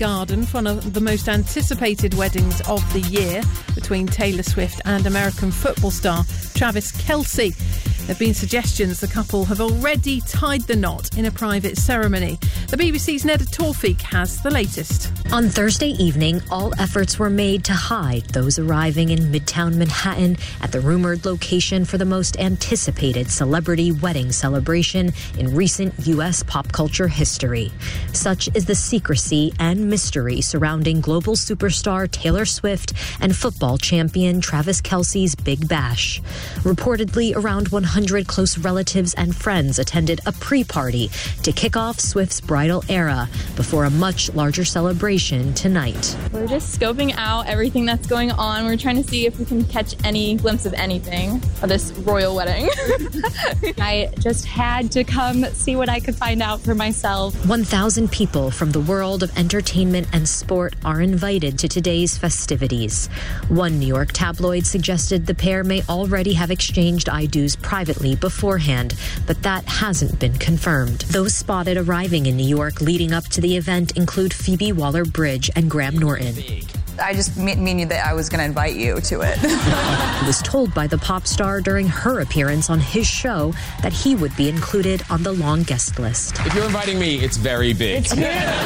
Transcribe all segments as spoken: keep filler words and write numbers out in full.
Garden for one of the most anticipated weddings of the year between Taylor Swift and American football star Travis Kelce. There have been suggestions the couple have already tied the knot in a private ceremony. The B B C's Neda Tawfik has the latest. On Thursday evening, all efforts were made to hide those arriving in Midtown Manhattan at the rumored location for the most anticipated celebrity wedding celebration in recent U S pop culture history. Such is the secrecy and mystery surrounding global superstar Taylor Swift and football champion Travis Kelce's Big Bash. Reportedly, around one hundred close relatives and friends attended a pre-party to kick off Swift's bridal era before a much larger celebration tonight. We're just scoping out everything that's going on. We're trying to see if we can catch any glimpse of anything of this royal wedding. I just had to come see what I could find out for myself. one thousand people from the world of entertainment and sport are invited to today's festivities. One New York tabloid suggested the pair may already have exchanged I do's privately beforehand, but that hasn't been confirmed. Those spotted arriving in New York leading up to the event include Phoebe Waller-Bridge and Graham Norton. I just mean that I was going to invite you to it. He was told by the pop star during her appearance on his show that he would be included on the long guest list. If you're inviting me, it's very big. It's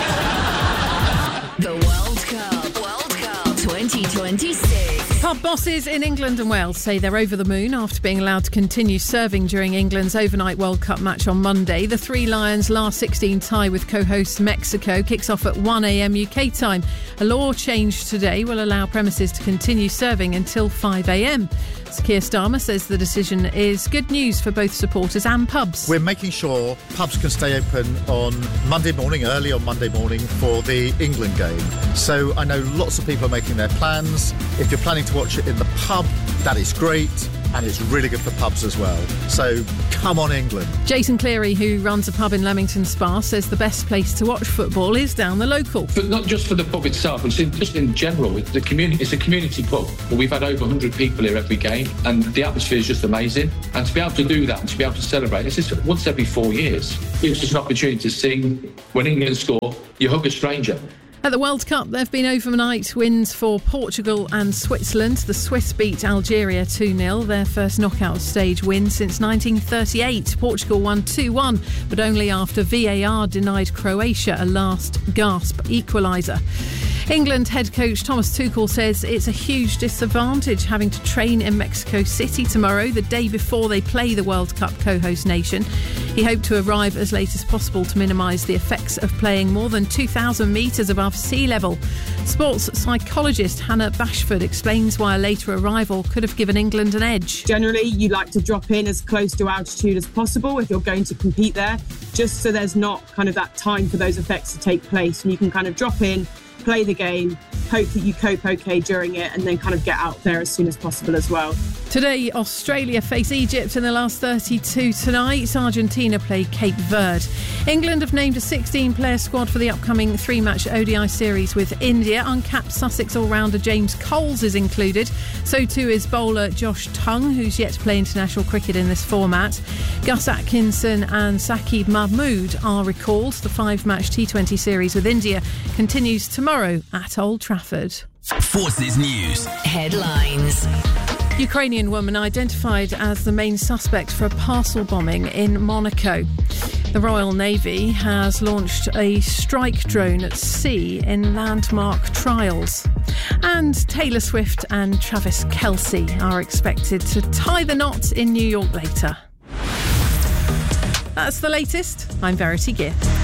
the World Cup. World Cup twenty twenty-six. Pub bosses in England and Wales say they're over the moon after being allowed to continue serving during England's overnight World Cup match on Monday. The Three Lions' last sixteen tie with co-host Mexico kicks off at one a.m. U K time. A law change today will allow premises to continue serving until five a.m. Keir Starmer says the decision is good news for both supporters and pubs. We're making sure pubs can stay open on Monday morning, early on Monday morning for the England game. So I know lots of people are making their plans. If you're planning to watch it in the pub, that is great. And it's really good for pubs as well. So come on, England. Jason Cleary, who runs a pub in Leamington Spa, says the best place to watch football is down the local. But not just for the pub itself, it's in, just in general. It's, the community, it's a community pub. We've had over one hundred people here every game, and the atmosphere is just amazing. And to be able to do that and to be able to celebrate, this is once every four years. It's just an opportunity to sing. When England score, you hug a stranger. At the World Cup, there have been overnight wins for Portugal and Switzerland. The Swiss beat Algeria two nil, their first knockout stage win since nineteen thirty-eight. Portugal won two one, but only after V A R denied Croatia a last-gasp equaliser. England head coach Thomas Tuchel says it's a huge disadvantage having to train in Mexico City tomorrow, the day before they play the World Cup co-host nation. He hoped to arrive as late as possible to minimise the effects of playing more than two thousand metres above sea level. Sports psychologist Hannah Bashford explains why a later arrival could have given England an edge. Generally, you like to drop in as close to altitude as possible if you're going to compete there, just so there's not kind of that time for those effects to take place, and you can kind of drop in, play the game, hope that you cope okay during it, and then kind of get out there as soon as possible as well. Today, Australia face Egypt in the last thirty-two tonight. Argentina play Cape Verde. England have named a sixteen-player squad for the upcoming three-match O D I series with India. Uncapped Sussex all-rounder James Coles is included. So too is bowler Josh Tongue, who's yet to play international cricket in this format. Gus Atkinson and Saqib Mahmood are recalled. The five-match T twenty series with India continues tomorrow at Old Trafford. Forces News headlines. Ukrainian woman identified as the main suspect for a parcel bombing in Monaco. The Royal Navy has launched a strike drone at sea in landmark trials. And Taylor Swift and Travis Kelce are expected to tie the knot in New York later. That's the latest. I'm Verity Gibb.